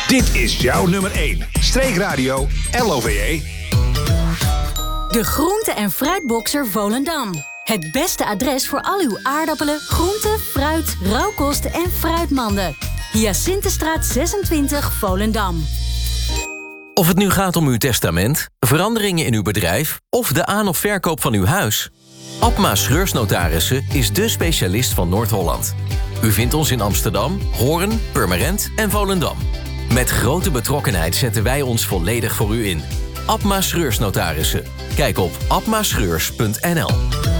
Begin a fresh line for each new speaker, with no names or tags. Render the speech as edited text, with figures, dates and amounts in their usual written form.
Dit is jouw nummer 1. Streekradio LOVE.
De groente- en fruitboxer Volendam. Het beste adres voor al uw aardappelen, groenten, fruit, rauwkost en fruitmanden. Hyacinthestraat 26 Volendam.
Of het nu gaat om uw testament, veranderingen in uw bedrijf of de aan- of verkoop van uw huis. Abma Schreursnotarissen is dé specialist van Noord-Holland. U vindt ons in Amsterdam, Hoorn, Purmerend en Volendam. Met grote betrokkenheid zetten wij ons volledig voor u in. Abma Schreursnotarissen. Kijk op abmaschreurs.nl.